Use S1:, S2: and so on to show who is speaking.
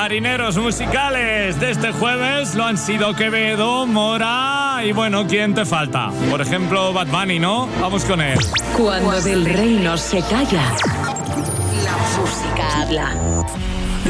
S1: marineros musicales de este jueves lo han sido Quevedo, Mora y bueno, ¿quién te falta? Por ejemplo, Bad Bunny, ¿no? Vamos con él.
S2: Cuando del reino se calla, la música habla.